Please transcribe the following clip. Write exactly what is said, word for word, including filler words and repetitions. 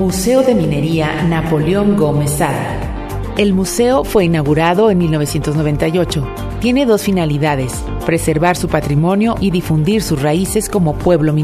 Museo de Minería Napoleón Gómez Sada. El museo fue inaugurado en mil novecientos noventa y ocho. Tiene dos finalidades: preservar su patrimonio y difundir sus raíces como pueblo minero.